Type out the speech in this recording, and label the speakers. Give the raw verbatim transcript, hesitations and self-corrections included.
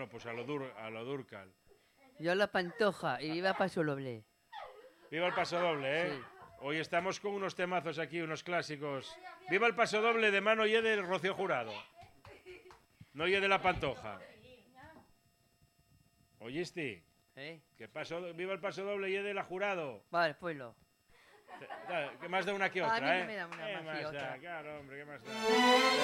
Speaker 1: Bueno, pues a lo, dur, a lo Durcal.
Speaker 2: Yo a la Pantoja y viva Paso Doble.
Speaker 1: Viva el Paso Doble, ¿eh? Sí. Hoy estamos con unos temazos aquí, unos clásicos. Viva el Paso Doble de mano y de Rocío Jurado. No y de la Pantoja. ¿Oíste?
Speaker 2: ¿Eh?
Speaker 1: Que paso, viva el Paso Doble y de la Jurado.
Speaker 2: Vale, pues lo.
Speaker 1: Que más da una que otra,
Speaker 2: a mí
Speaker 1: ¿eh?
Speaker 2: No me da una
Speaker 1: ¿Qué
Speaker 2: más
Speaker 1: más
Speaker 2: que
Speaker 1: da?
Speaker 2: otra.
Speaker 1: Claro, hombre, ¿qué más da?